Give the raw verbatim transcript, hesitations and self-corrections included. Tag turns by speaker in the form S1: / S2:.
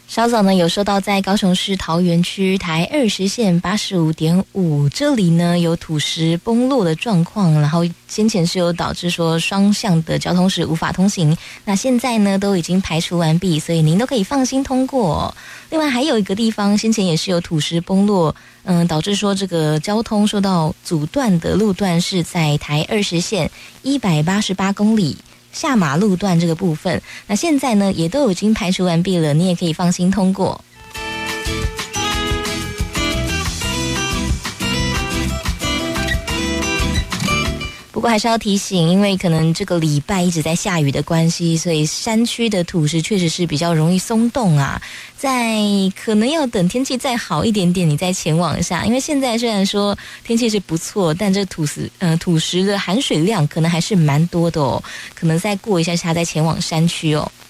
S1: 稍早呢有说到在高雄市桃园区台二十线八十五点五这里呢有土石崩落的状况，然后先前是有导致说双向的交通是无法通行，那现在呢都已经排除完毕，所以您都可以放心通过。另外还有一个地方先前也是有土石崩落，嗯，导致说这个交通受到阻断的路段是在台二十线一百八十八公里下马路段这个部分，那现在呢也都已经排除完毕了，你也可以放心通过。不过还是要提醒，因为可能这个礼拜一直在下雨的关系，所以山区的土石确实是比较容易松动啊，在可能要等天气再好一点点你再前往一下，因为现在虽然说天气是不错，但这土石呃土石的含水量可能还是蛮多的哦，可能再过一下下再前往山区哦。